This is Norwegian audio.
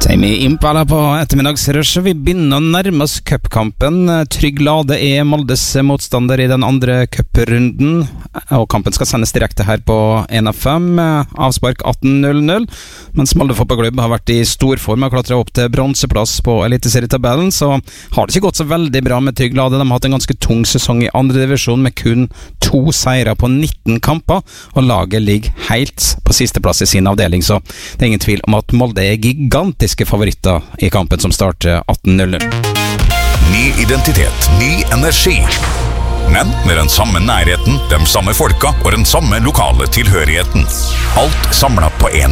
Semi Impala på ettermiddagsrush. Vi begynner å nærme oss cupkampen. Trygg Lade er Moldes motstander i den andre cuprunden, og kampen skal sendes direkte her på 1FM. Avspark 18:00. Mens Molde fotballklubb har vært i stor form og klatret opp til bronseplass på eliteserietabellen, så har det ikke gått så veldig bra med Trygg Lade. De har hatt en ganske tung sesong i andre divisjon med kun 2 seire på 19 kamper, og laget ligger helt på sisteplass i sin avdeling, så det er ingen tvil om at Molde er gigantiske favoritter i kampen som starter 18:00. Ny identitet, ny energi. Men med den samme nærheten, de samme folka og den samme lokale tilhørigheten. Alt samlet på en